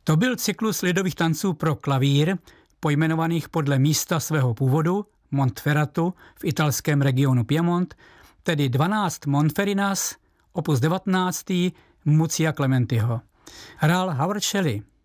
To byl cyklus lidových tanců pro klavír, pojmenovaných podle místa svého původu, Montferratu v italském regionu Piemont, tedy 12 Montferinas, opus 19. Muzia Clementiho. Hrál Howard Shelley.